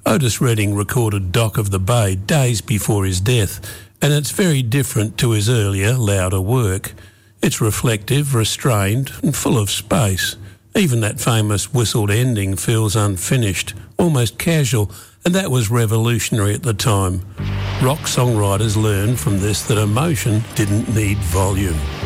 Otis Redding recorded Dock of the Bay days before his death, and it's very different to his earlier, louder work. It's reflective, restrained, and full of space. Even that famous whistled ending feels unfinished, almost casual, and that was revolutionary at the time. Rock songwriters learned from this that emotion didn't need volume.